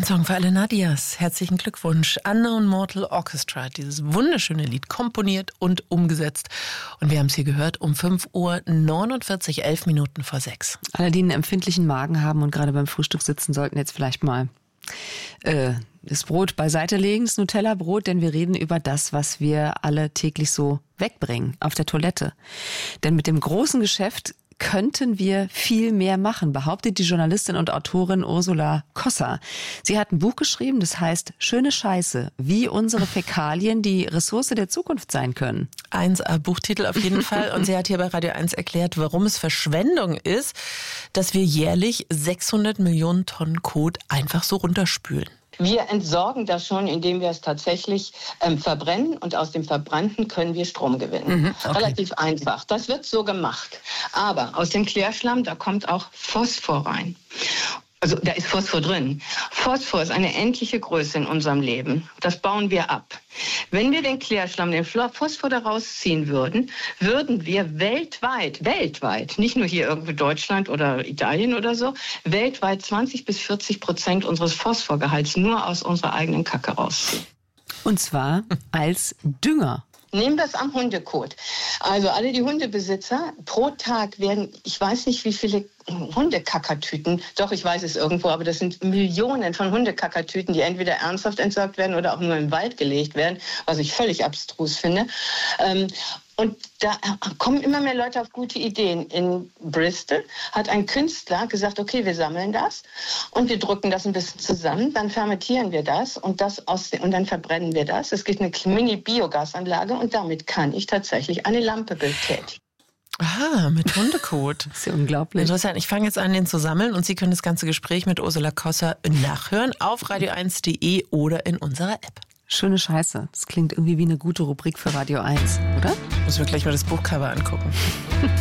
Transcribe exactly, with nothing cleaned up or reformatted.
Ein Song für alle Nadias. Herzlichen Glückwunsch. Unknown Mortal Orchestra hat dieses wunderschöne Lied komponiert und umgesetzt. Und wir haben es hier gehört um fünf Uhr neunundvierzig, elf Minuten vor sechs. Alle, die einen empfindlichen Magen haben und gerade beim Frühstück sitzen, sollten jetzt vielleicht mal äh, das Brot beiseite legen, das Nutella-Brot, denn wir reden über das, was wir alle täglich so wegbringen auf der Toilette. Denn mit dem großen Geschäft könnten wir viel mehr machen, behauptet die Journalistin und Autorin Ursula Kosser. Sie hat ein Buch geschrieben, das heißt Schöne Scheiße, wie unsere Fäkalien die Ressource der Zukunft sein können. eins A Buchtitel auf jeden Fall. Und sie hat hier bei Radio eins erklärt, warum es Verschwendung ist, dass wir jährlich sechshundert Millionen Tonnen Kot einfach so runterspülen. Wir entsorgen das schon, indem wir es tatsächlich ähm, verbrennen und aus dem Verbrannten können wir Strom gewinnen. Mhm, okay. Relativ einfach. Das wird so gemacht. Aber aus dem Klärschlamm, da kommt auch Phosphor rein. Also da ist Phosphor drin. Phosphor ist eine endliche Größe in unserem Leben. Das bauen wir ab. Wenn wir den Klärschlamm, den Phosphor da rausziehen würden, würden wir weltweit, weltweit, nicht nur hier irgendwo Deutschland oder Italien oder so, weltweit zwanzig bis vierzig Prozent unseres Phosphorgehalts nur aus unserer eigenen Kacke rausziehen. Und zwar als Dünger. Nehmen wir es am Hundekot. Also alle die Hundebesitzer, pro Tag werden, ich weiß nicht wie viele Hundekackertüten, doch ich weiß es irgendwo, aber das sind Millionen von Hundekackertüten, die entweder ernsthaft entsorgt werden oder auch nur im Wald gelegt werden, was ich völlig abstrus finde. Ähm, Und da kommen immer mehr Leute auf gute Ideen. In Bristol hat ein Künstler gesagt, okay, wir sammeln das und wir drücken das ein bisschen zusammen, dann fermentieren wir das und, das aus, und dann verbrennen wir das. Es gibt eine Mini-Biogasanlage und damit kann ich tatsächlich eine Lampe betätigen. Ah, mit Hundekot. Das ist ja unglaublich. Interessant. Ich fange jetzt an, den zu sammeln und Sie können das ganze Gespräch mit Ursula Kosser nachhören auf radio eins punkt de oder in unserer App. Schöne Scheiße. Das klingt irgendwie wie eine gute Rubrik für Radio eins, oder? Müssen wir gleich mal das Buchcover angucken.